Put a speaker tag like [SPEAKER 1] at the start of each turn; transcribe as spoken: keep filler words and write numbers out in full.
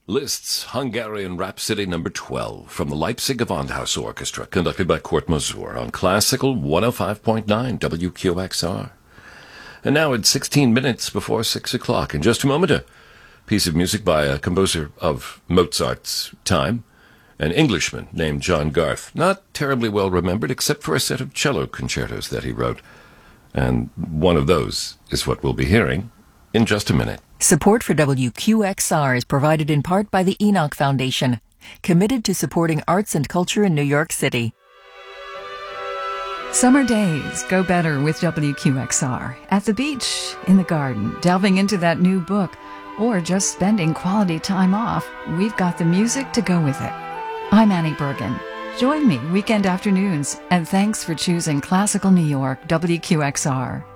[SPEAKER 1] Liszt's Hungarian Rhapsody number twelve from the Leipzig Gewandhaus Orchestra, conducted by Kurt Masur on Classical one oh five point nine W Q X R. And now it's sixteen minutes before six o'clock. In just a moment, a piece of music by a composer of Mozart's time, an Englishman named John Garth, not terribly well remembered except for a set of cello concertos that he wrote. And one of those is what we'll be hearing in just a minute.
[SPEAKER 2] Support for W Q X R is provided in part by the Enoch Foundation, committed to supporting arts and culture in New York City.
[SPEAKER 3] Summer days go better with W Q X R. At the beach, in the garden, delving into that new book, or just spending quality time off, we've got the music to go with it. I'm Annie Bergen. Join me weekend afternoons, and thanks for choosing Classical New York W Q X R.